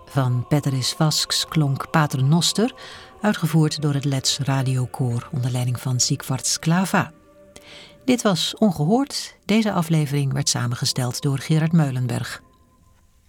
Van Peteris Vasks klonk Pater Noster, uitgevoerd door het Lets Radiokoor onder leiding van Siegfried Sklava. Dit was Ongehoord. Deze aflevering werd samengesteld door Gerard Meulenberg.